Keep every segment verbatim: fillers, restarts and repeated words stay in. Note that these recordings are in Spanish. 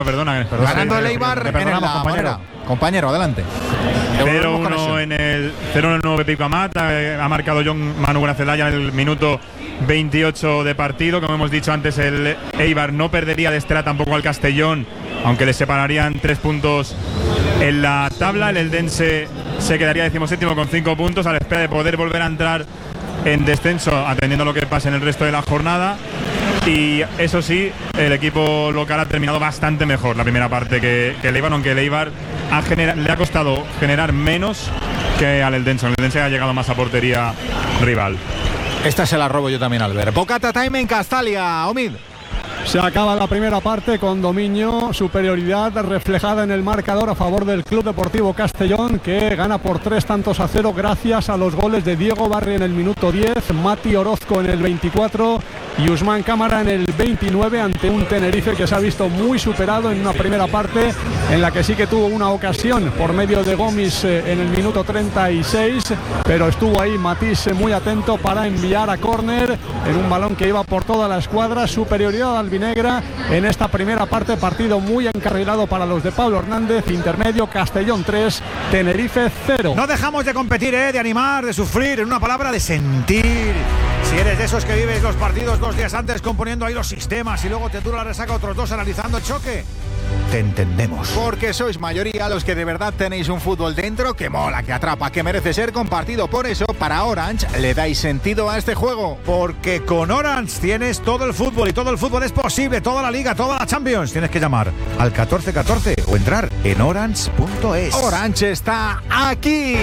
Perdona, perdona. Ganando el Eibar en la compañero. Compañero, adelante. cero uno en el cero uno en el nuevo Pico Amat. Ha marcado John Manu Gracelaya en el minuto veintiocho de partido. Como hemos dicho antes, el Eibar no perdería de Estela tampoco al Castellón, aunque le separarían tres puntos en la tabla. El Eldense se quedaría decimoséptimo con cinco puntos a la espera de poder volver a entrar en descenso, atendiendo a lo que pase en el resto de la jornada. Y eso sí, el equipo local ha terminado bastante mejor la primera parte que, que el Eibar, aunque el Eibar ha genera, le ha costado generar menos que al Eldense. El Eldense ha llegado más a portería rival. Esta se la robo yo también, Albert. Bocata time en Castalia, Omid. Se acaba la primera parte con dominio, superioridad reflejada en el marcador a favor del Club Deportivo Castellón, que gana por tres tantos a cero gracias a los goles de Diego Barri en el minuto diez, Mati Orozco en el veinticuatro y Usman Cámara en el veintinueve, ante un Tenerife que se ha visto muy superado en una primera parte en la que sí que tuvo una ocasión por medio de Gomis en el minuto treinta y seis, pero estuvo ahí Matisse muy atento para enviar a córner en un balón que iba por toda la escuadra. Superioridad albinegra en esta primera parte, partido muy encarrilado para los de Pablo Hernández. Intermedio, Castellón tres, Tenerife cero. No dejamos de competir, ¿eh? De animar, de sufrir, en una palabra, de sentir. Si eres de esos que vives los partidos dos días antes componiendo ahí los sistemas y luego te dura la resaca otros dos analizando el choque, te entendemos. Porque sois mayoría los que de verdad tenéis un fútbol dentro que mola, que atrapa, que merece ser compartido. Por eso, para Orange, le dais sentido a este juego. Porque con Orange tienes todo el fútbol, y todo el fútbol es posible, toda la Liga, toda la Champions. Tienes que llamar al catorce catorce o entrar en orange punto es. Orange está aquí.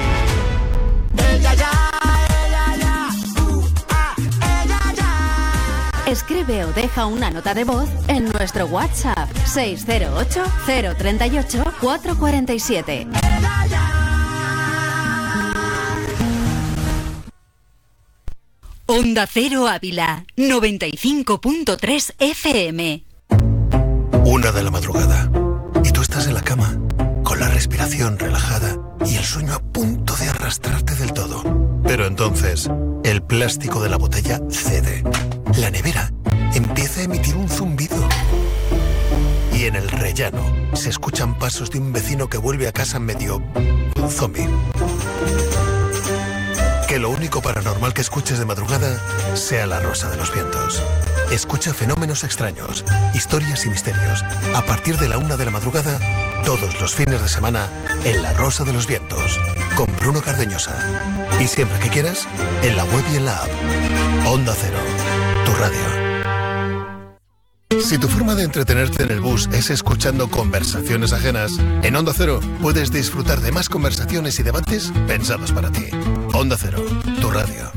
Ella ya, ella ya, uh, ah, ella ya. Escribe o deja una nota de voz en nuestro WhatsApp seis cero ocho, cero tres ocho, cuatro cuatro siete. Onda Cero Ávila, noventa y cinco punto tres F M. Una de la madrugada y tú estás en la cama con la respiración relajada y el sueño a punto de arrastrarte del todo. Pero entonces el plástico de la botella cede. La nevera empieza a emitir un zumbido. Y en el rellano se escuchan pasos de un vecino que vuelve a casa medio zombie. Que lo único paranormal que escuches de madrugada sea La Rosa de los Vientos. Escucha fenómenos extraños, historias y misterios a partir de la una de la madrugada todos los fines de semana en La Rosa de los Vientos con Bruno Cardeñosa. Y siempre que quieras, en la web y en la app. Onda Cero, tu radio. Si tu forma de entretenerte en el bus es escuchando conversaciones ajenas, en Onda Cero puedes disfrutar de más conversaciones y debates pensados para ti. Onda Cero, tu radio.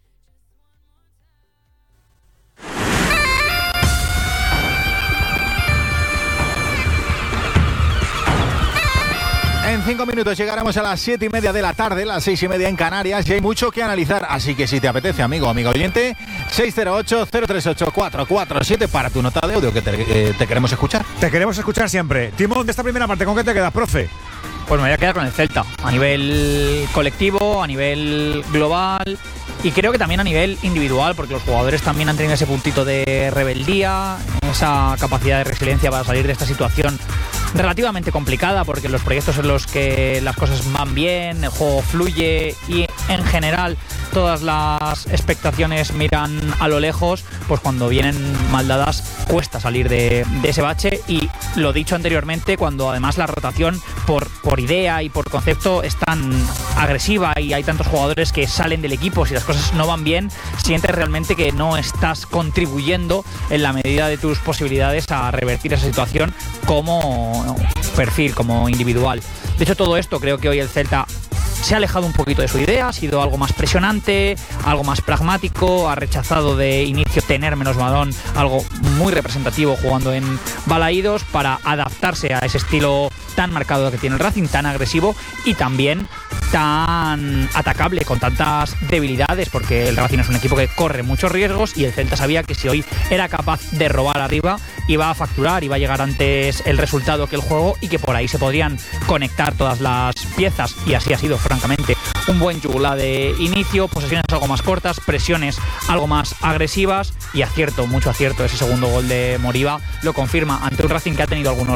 En cinco minutos llegaremos a las siete y media de la tarde, las seis y media en Canarias, y hay mucho que analizar, así que si te apetece, amigo o amigo oyente, seis cero ocho, cero tres ocho, cuatro cuatro siete para tu nota de audio, que te, eh, te queremos escuchar. Te queremos escuchar siempre. Timón, de esta primera parte, ¿con qué te quedas, profe? Pues me voy a quedar con el Celta, a nivel colectivo, a nivel global y creo que también a nivel individual, porque los jugadores también han tenido ese puntito de rebeldía, esa capacidad de resiliencia para salir de esta situación relativamente complicada, porque los proyectos en los que las cosas van bien, el juego fluye y en general todas las expectaciones miran a lo lejos, pues cuando vienen mal dadas cuesta salir de, de ese bache. Y lo dicho anteriormente, cuando además la rotación por, por idea y por concepto es tan agresiva y hay tantos jugadores que salen del equipo, si las cosas no van bien, sientes realmente que no estás contribuyendo en la medida de tus posibilidades a revertir esa situación como perfil, como individual. De hecho, todo esto creo que hoy el Celta se ha alejado un poquito de su idea, ha sido algo más presionante, algo más pragmático, ha rechazado de inicio tener menos balón, algo muy representativo jugando en Balaídos, para adaptarse a ese estilo tan marcado que tiene el Racing, tan agresivo y también tan atacable, con tantas debilidades, porque el Racing es un equipo que corre muchos riesgos y el Celta sabía que si hoy era capaz de robar arriba, iba a facturar, iba a llegar antes el resultado que el juego y que por ahí se podrían conectar todas las piezas, y así ha sido, francamente. Un buen yugula de inicio, posesiones algo más cortas, presiones algo más agresivas y acierto, mucho acierto. Ese segundo gol de Moriba lo confirma ante un Racing que ha tenido algunos